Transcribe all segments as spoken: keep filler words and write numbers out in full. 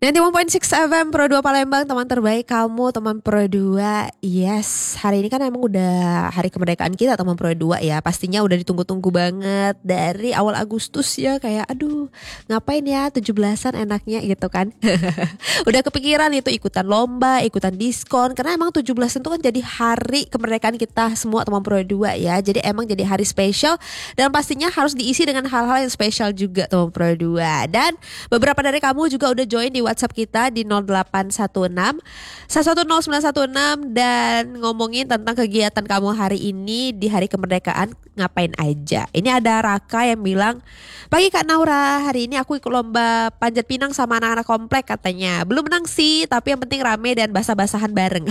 sembilan puluh tiga koma enam F M Pro dua Palembang, teman terbaik kamu, teman Pro dua. Yes, hari ini kan emang udah hari kemerdekaan kita teman Pro dua ya. Pastinya udah ditunggu-tunggu banget dari awal Agustus ya. Kayak aduh ngapain ya tujuh belasan enaknya gitu kan. Udah kepikiran itu ikutan lomba, ikutan diskon. Karena emang tujuh belasan itu kan jadi hari kemerdekaan kita semua teman Pro dua ya. Jadi emang jadi hari spesial. Dan pastinya harus diisi dengan hal-hal yang spesial juga teman Pro dua. Dan beberapa dari kamu juga udah join di WhatsApp kita di nol delapan satu enam satu satu nol sembilan satu enam dan ngomongin tentang kegiatan kamu hari ini di hari kemerdekaan ngapain aja. Ini ada Raka yang bilang, "Pagi Kak Naura, hari ini aku ikut lomba panjat pinang sama anak-anak komplek," katanya. Belum menang sih, tapi yang penting rame dan basah-basahan bareng.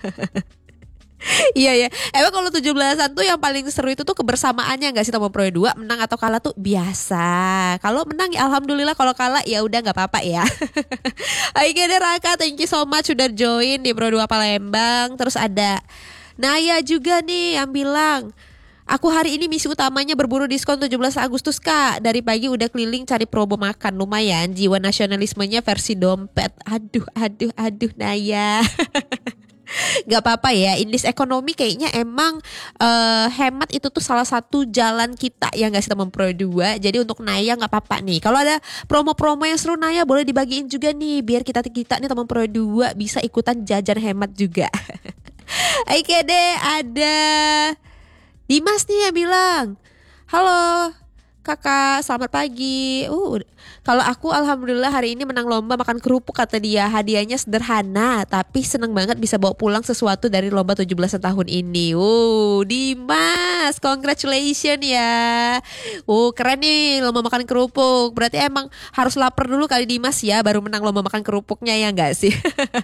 Iya ya, emang kalau tujuh belasan tuh yang paling seru itu tuh kebersamaannya gak sih teman Pro dua, menang atau kalah tuh biasa. Kalau menang ya alhamdulillah, kalau kalah ya udah gak apa-apa ya. Oke deh Raka, thank you so much sudah join di Pro dua Palembang. Terus ada Naya juga nih yang bilang, "Aku hari ini misi utamanya berburu diskon tujuh belas Agustus Kak. Dari pagi udah keliling cari promo makan. Lumayan jiwa nasionalismenya versi dompet." Aduh, aduh, aduh Naya. Gak apa-apa ya, in this ekonomi kayaknya emang uh, hemat itu tuh salah satu jalan kita ya gak sih teman Pro dua. Jadi untuk Naya gak apa-apa nih, kalau ada promo-promo yang seru Naya boleh dibagiin juga nih, biar kita-kita nih teman Pro dua bisa ikutan jajan hemat juga. Oke deh, ada Dimas nih yang bilang, "Halo Kakak, selamat pagi. Uh, kalau aku alhamdulillah hari ini menang lomba makan kerupuk," kata dia. "Hadiahnya sederhana, tapi seneng banget bisa bawa pulang sesuatu dari lomba tujuh belasan tahun ini." Uh, Dimas, congratulations ya. Uh, keren nih lomba makan kerupuk. Berarti emang harus lapar dulu kali Dimas ya, baru menang lomba makan kerupuknya ya enggak sih?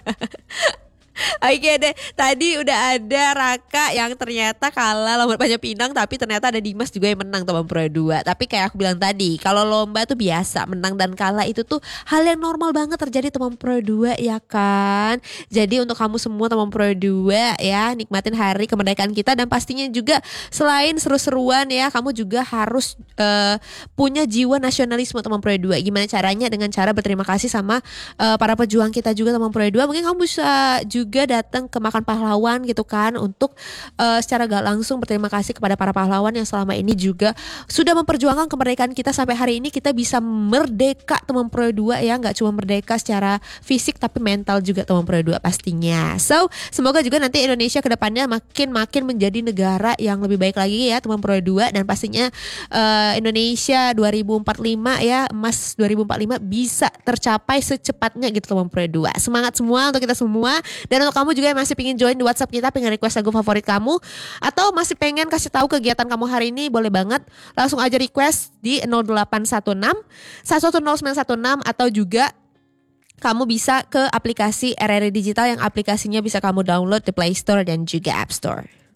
Oke deh, tadi udah ada Raka yang ternyata kalah lomba panjat pinang, tapi ternyata ada Dimas juga yang menang teman Pro dua. Tapi kayak aku bilang tadi, kalau lomba tuh biasa, menang dan kalah itu tuh hal yang normal banget terjadi teman Pro dua ya kan. Jadi untuk kamu semua teman Pro dua ya, nikmatin hari kemerdekaan kita. Dan pastinya juga selain seru-seruan ya, kamu juga harus uh, punya jiwa nasionalisme teman Pro dua. Gimana caranya? Dengan cara berterima kasih sama uh, para pejuang kita juga teman Pro dua. Mungkin kamu bisa juga juga datang ke makan pahlawan gitu kan, untuk uh, secara gak langsung berterima kasih kepada para pahlawan yang selama ini juga sudah memperjuangkan kemerdekaan kita sampai hari ini kita bisa merdeka teman Pro dua ya, gak cuma merdeka secara fisik tapi mental juga teman Pro dua pastinya. So semoga juga nanti Indonesia kedepannya makin-makin menjadi negara yang lebih baik lagi ya teman Pro dua, dan pastinya uh, Indonesia dua ribu empat puluh lima ya, emas dua ribu empat puluh lima bisa tercapai secepatnya gitu teman Pro dua. Semangat semua untuk kita semua. Dan untuk kamu juga yang masih pengen join di WhatsApp kita, pengen request lagu favorit kamu, atau masih pengen kasih tahu kegiatan kamu hari ini, boleh banget langsung aja request di nol delapan satu enam satu satu nol sembilan satu enam, atau juga kamu bisa ke aplikasi R R I Digital yang aplikasinya bisa kamu download di Play Store dan juga App Store.